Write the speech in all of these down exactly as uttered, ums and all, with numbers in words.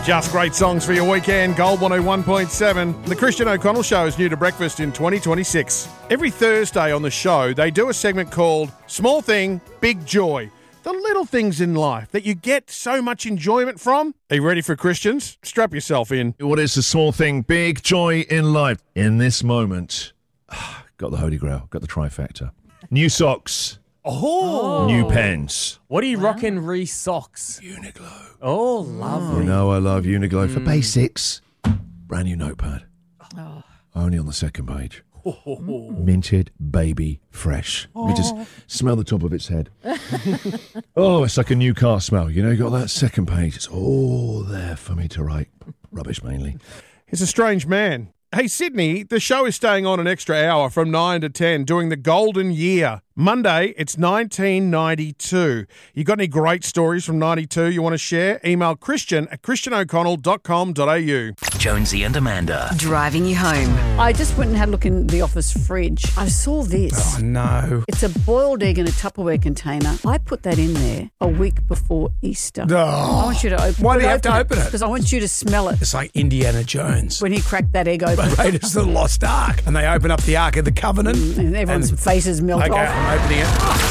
Just great songs for your weekend. Gold one oh one point seven. The Christian O'Connell Show is new to breakfast in twenty twenty-six. Every Thursday on the show, they do a segment called Small Thing, Big Joy. The little things in life that you get so much enjoyment from. Are you ready for Christians? Strap yourself in. What is the small thing, big joy in life? In this moment, got the Holy Grail, got the trifecta. New socks. Oh. New pens. What are you rocking re socks? Uniqlo. Oh, lovely. You know I love Uniqlo. For basics, brand new notepad. Oh. Only on the second page. Minted, baby, fresh. You just smell the top of its head. Oh, it's like a new car smell. You know, you got that second page. It's all there for me to write. Rubbish mainly. He's a strange man. Hey, Sydney, the show is staying on an extra hour from nine to ten doing the golden year. Monday, it's nineteen ninety-two. You got any great stories from ninety-two you want to share? Email Christian at christian o'connell dot com dot a u. Jonesy and Amanda. Driving you home. I just went and had a look in the office fridge. I saw this. Oh, no. It's a boiled egg in a Tupperware container. I put that in there a week before Easter. Oh. I want you to open Why do you have to open it? Because I want you to smell it It's like Indiana Jones. when he cracked that egg open. Raiders of the Lost Ark. And they open up the Ark of the Covenant. And everyone's And- faces melt Okay, off. I'm opening it.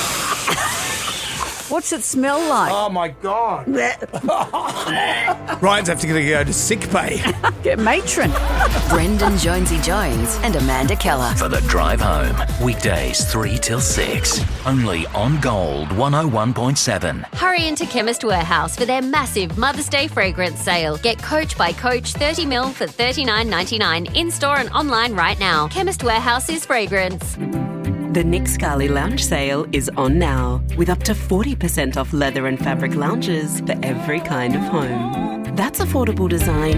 What's it smell like? Oh, my God. Ryan's have to go to sick bay. Get matron. Brendan Jonesy Jones and Amanda Keller. For the drive home. Weekdays three till six. Only on Gold one oh one point seven. Hurry into Chemist Warehouse for their massive Mother's Day fragrance sale. Get Coach by Coach thirty mil for thirty-nine ninety-nine in-store and online right now. Chemist Warehouse is fragrance. The Nick Scali Lounge sale is on now, with up to forty percent off leather and fabric lounges for every kind of home. That's affordable design